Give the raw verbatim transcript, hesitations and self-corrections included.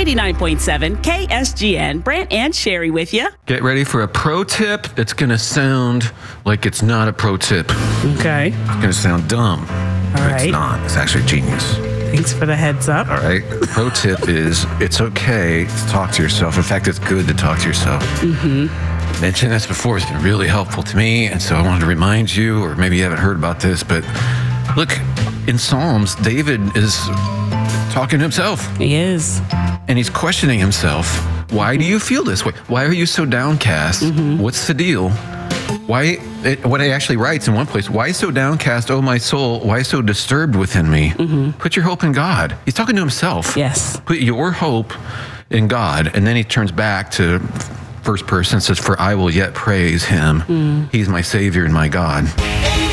eighty-nine point seven K S G N. Brant and Sherry with you. Get ready for a pro tip that's going to sound like it's not a pro tip. Okay. It's going to sound dumb. All but right. It's not. It's actually genius. Thanks for the heads up. All right. The pro tip is it's okay to talk to yourself. In fact, it's good to talk to yourself. Mm-hmm. I mentioned this before. It's been really helpful to me. And so I wanted to remind you, or maybe you haven't heard about this, but look, in Psalms, David is talking to himself. He is. And he's questioning himself. Why do you feel this way? Why are you so downcast? Mm-hmm. What's the deal? Why, it, what he actually writes in one place, why so downcast, O my soul? Why so disturbed within me? Mm-hmm. Put your hope in God. He's talking to himself. Yes. Put your hope in God. And then he turns back to first person and says, for I will yet praise him. Mm. He's my Savior and my God.